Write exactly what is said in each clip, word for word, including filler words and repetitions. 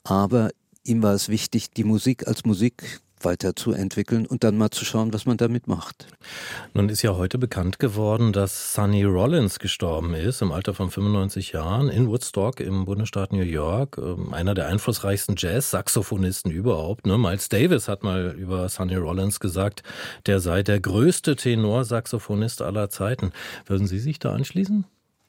Aber ihm war es wichtig, die Musik als Musik weiterzuentwickeln und dann mal zu schauen, was man damit macht. Nun ist ja heute bekannt geworden, dass Sonny Rollins gestorben ist, im Alter von fünfundneunzig Jahren, in Woodstock im Bundesstaat New York. Einer der einflussreichsten Jazz-Saxophonisten überhaupt. Ne? Miles Davis hat mal über Sonny Rollins gesagt, der sei der größte Tenorsaxophonist aller Zeiten. Würden Sie sich da anschließen?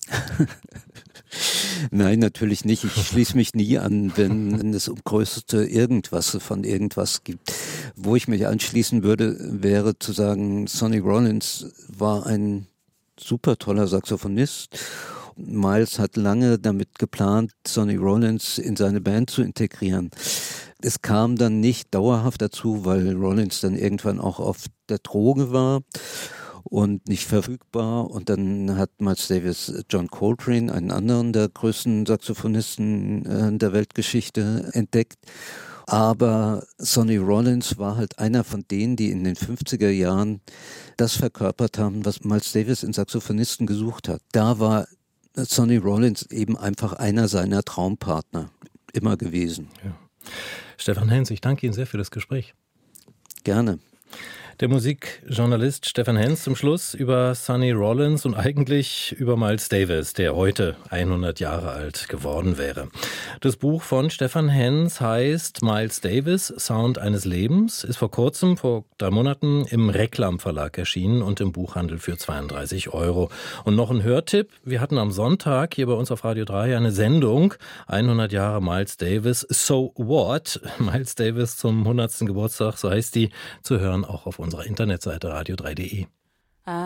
Nein, natürlich nicht. Ich schließe mich nie an, wenn, wenn es um größte irgendwas von irgendwas gibt. Wo ich mich anschließen würde, wäre zu sagen, Sonny Rollins war ein super toller Saxophonist. Miles hat lange damit geplant, Sonny Rollins in seine Band zu integrieren. Es kam dann nicht dauerhaft dazu, weil Rollins dann irgendwann auch auf der Droge war und nicht verfügbar. Und dann hat Miles Davis John Coltrane, einen anderen der größten Saxophonisten äh, der Weltgeschichte, entdeckt. Aber Sonny Rollins war halt einer von denen, die in den fünfziger Jahren das verkörpert haben, was Miles Davis in Saxophonisten gesucht hat. Da war Sonny Rollins eben einfach einer seiner Traumpartner immer gewesen. Ja. Stefan Henz, ich danke Ihnen sehr für das Gespräch. Gerne. Der Musikjournalist Stefan Henz zum Schluss über Sonny Rollins und eigentlich über Miles Davis, der heute hundert Jahre alt geworden wäre. Das Buch von Stefan Henz heißt Miles Davis, Sound eines Lebens, ist vor kurzem, vor drei Monaten, im Reklam Verlag erschienen und im Buchhandel für zweiunddreißig Euro. Und noch ein Hörtipp, wir hatten am Sonntag hier bei uns auf Radio drei eine Sendung, hundert Jahre Miles Davis, So What? Miles Davis zum hundertsten Geburtstag, so heißt die, zu hören auch auf unserer Internetseite radio drei punkt de.